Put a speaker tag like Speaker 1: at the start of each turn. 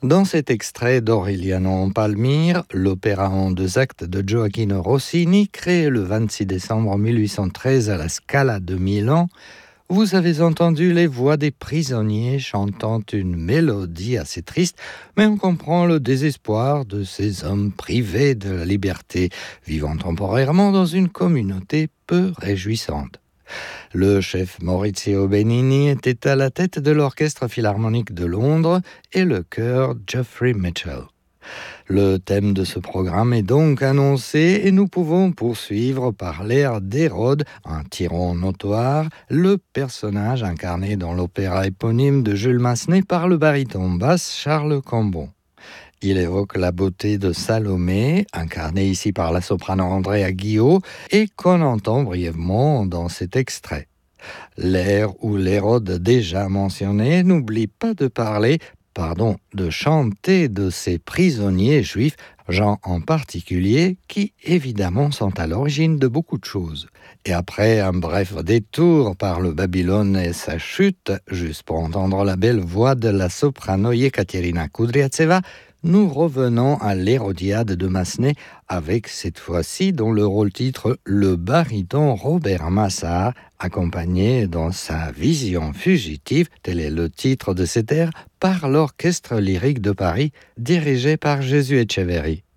Speaker 1: Dans cet extrait d'Aureliano Palmire, l'opéra en 2 actes de Gioacchino Rossini, créé le 26 décembre 1813 à la Scala de Milan, vous avez entendu les voix des prisonniers chantant une mélodie assez triste, mais on comprend le désespoir de ces hommes privés de la liberté, vivant temporairement dans une communauté peu réjouissante. Le chef Maurizio Benini était à la tête de l'Orchestre Philharmonique de Londres et le chœur Geoffrey Mitchell. Le thème de ce programme est donc annoncé et nous pouvons poursuivre par l'air d'Hérode, un tyran notoire, le personnage incarné dans l'opéra éponyme de Jules Massenet par le baryton basse Charles Cambon. Il évoque la beauté de Salomé, incarnée ici par la soprano Andrea Guillot, et qu'on entend brièvement dans cet extrait. L'air où l'Hérode déjà mentionné n'oublie pas de chanter de ces prisonniers juifs, gens en particulier, qui évidemment sont à l'origine de beaucoup de choses. Et après un bref détour par le Babylone et sa chute, juste pour entendre la belle voix de la soprano Yekaterina Kudryavtseva, nous revenons à l'Hérodiade de Massenet avec cette fois-ci dans le rôle-titre le baryton Robert Massart, accompagné dans sa vision fugitive, tel est le titre de cet air, par l'Orchestre lyrique de Paris, dirigé par Jésus Etcheverry.